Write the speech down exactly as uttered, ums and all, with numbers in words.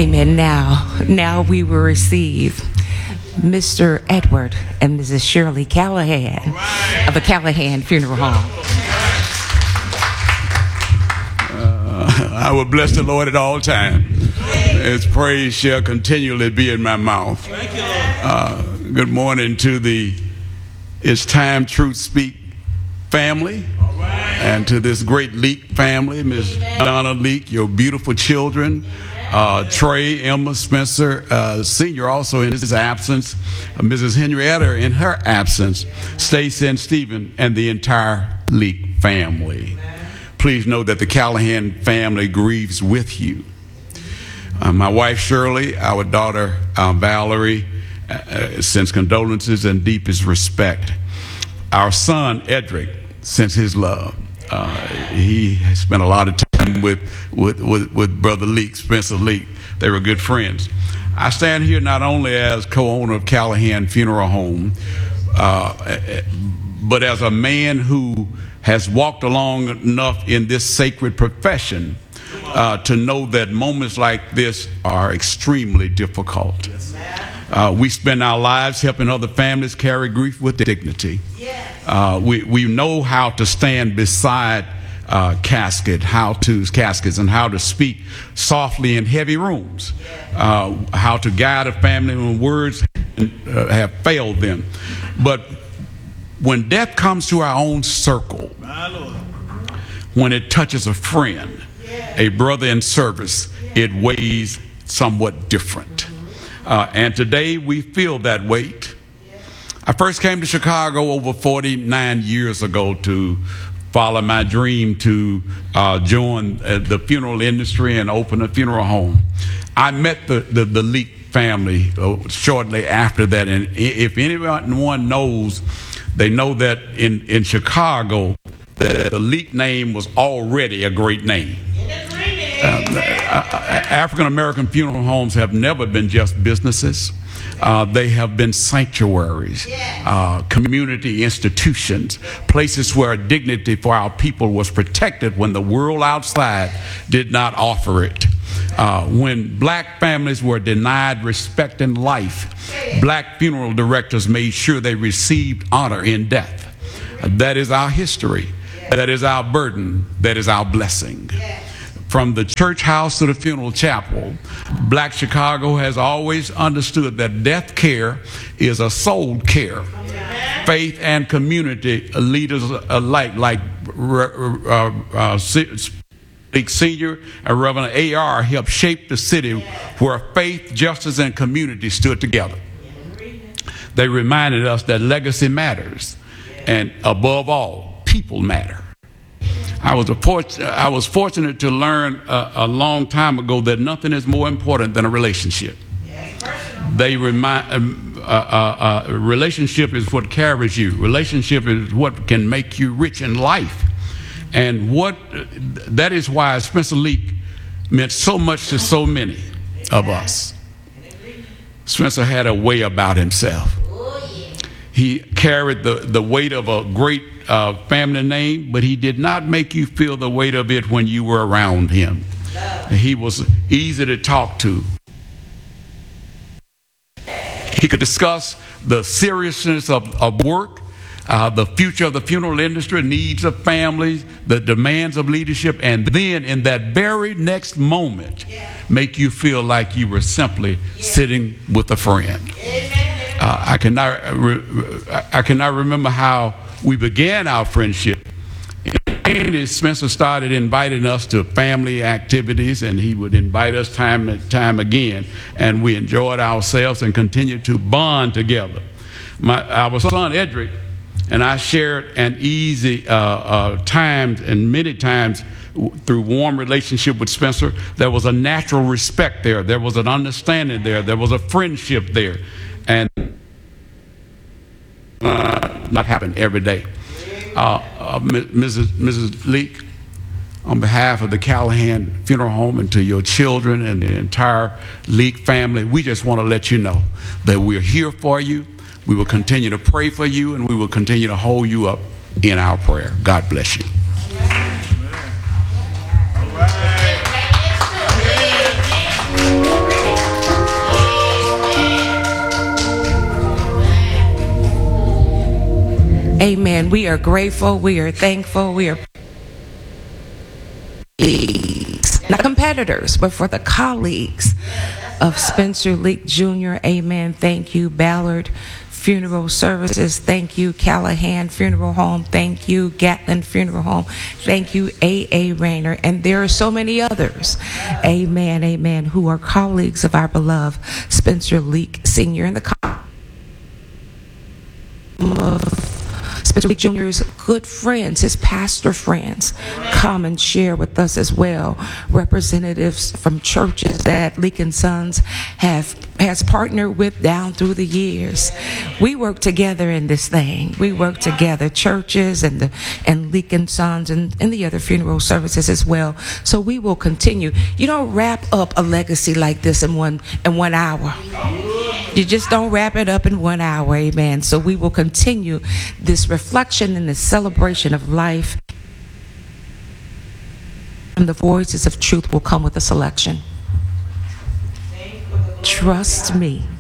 Amen. Now, now we will receive Mister Edward and Missus Shirley Callahan right. of the Callahan Funeral Home. Uh, I will bless the Lord at all times. His praise shall continually be in my mouth. Uh, good morning to the It's Time Truth Speak family and to this great Leak family, Miss Donna Leak, your beautiful children. Uh, Trey, Emma, Spencer, uh, Senior also in his absence, uh, Missus Henrietta in her absence, Stacy and Stephen, and the entire Leak family. Please know that the Callahan family grieves with you. Uh, my wife Shirley, our daughter uh, Valerie, uh, sends condolences and deepest respect. Our son Edric sends his love. Uh, he has spent a lot of time with, with, with, with Brother Leak, Spencer Leak. They were good friends. I stand here not only as co-owner of Callahan Funeral Home, uh, but as a man who has walked along enough in this sacred profession uh, to know that moments like this are extremely difficult. Uh, we spend our lives helping other families carry grief with dignity. Uh, we, we know how to stand beside uh, casket, how to caskets, and how to speak softly in heavy rooms, uh, how to guide a family when words uh, have failed them. But when death comes to our own circle, when it touches a friend, a brother in service, it weighs somewhat different. Uh, and today we feel that weight. I first came to Chicago over forty-nine years ago to follow my dream to uh, join uh, the funeral industry and open a funeral home. I met the, the, the Leak family uh, shortly after that. And if anyone knows, they know that in, in Chicago, the, the Leak name was already a great name. Uh, African American funeral homes have never been just businesses. Uh, they have been sanctuaries, uh, community institutions, places where dignity for our people was protected when the world outside did not offer it. Uh, when black families were denied respect in life, black funeral directors made sure they received honor in death. Uh, that is our history. That is our burden. That is our blessing. From the church house to the funeral chapel, Black Chicago has always understood that death care is a soul care. Faith and community leaders alike, like uh, uh, Senior and Reverend A R helped shape the city where faith, justice, and community stood together. They reminded us that legacy matters, and above all, people matter. I was, a I was fortunate to learn a, a long time ago that nothing is more important than a relationship. They remind, um, uh, uh, uh, relationship is what carries you. Relationship is what can make you rich in life. And what that is why Spencer Leak meant so much to so many of us. Spencer had a way about himself. He carried the, the weight of a great uh, family name, but he did not make you feel the weight of it when you were around him. He was easy to talk to. He could discuss the seriousness of, of work, uh, the future of the funeral industry, needs of families, the demands of leadership, and then in that very next moment, make you feel like you were simply sitting with a friend. Uh, I cannot, I cannot remember how we began our friendship. And Spencer started inviting us to family activities, and he would invite us time and time again, and we enjoyed ourselves and continued to bond together. My, our son Edric and I shared an easy uh, uh, times and many times through warm relationship with Spencer. There was a natural respect there. There was an understanding there. There was a friendship there. And uh, not happen every day. Uh, uh, Missus Missus Leak, on behalf of the Callahan Funeral Home and to your children and the entire Leak family, we just want to let you know that we're here for you. We will continue to pray for you, and we will continue to hold you up in our prayer. God bless you. All right. Amen. We are grateful. We are thankful. We are not competitors, but for the colleagues of Spencer Leak Junior Amen. Thank you, Ballard Funeral Services. Thank you, Callahan Funeral Home. Thank you, Gatlin Funeral Home. Thank you, A A. Rayner. And there are so many others, amen, amen, who are colleagues of our beloved Spencer Leak Senior and the of Spencer Leak Junior's good friends, his pastor friends, come and share with us as well. Representatives from churches that Leak and Sons have has partnered with down through the years. We work together in this thing. We work together, churches and the and Leak and Sons and, and the other funeral services as well. So we will continue. You don't wrap up a legacy like this in one in one hour. You just don't wrap it up in one hour, amen. So we will continue this reflection and this celebration of life. And the voices of truth will come with a selection. Trust me.